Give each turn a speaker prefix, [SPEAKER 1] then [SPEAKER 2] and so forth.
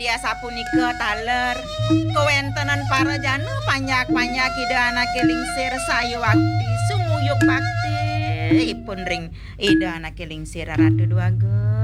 [SPEAKER 1] Saya sapunika taler kewentenan para jana panyak-panyak ida anak lingsir sayu wakti sumuyuk bakti ipun ring ida anak lingsir ratu duaga.